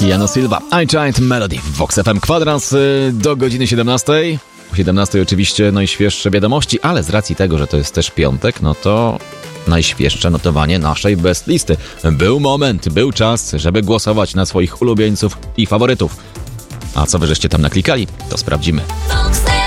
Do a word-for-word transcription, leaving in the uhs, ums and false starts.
Jano Silva, I Tried Melody w Vox F M. Kwadrans do godziny siedemnastej. O siedemnastej oczywiście najświeższe wiadomości, ale z racji tego, że to jest też piątek, no to najświeższe notowanie naszej best listy. Był moment, był czas, żeby głosować na swoich ulubieńców i faworytów. A co wy żeście tam naklikali, to sprawdzimy.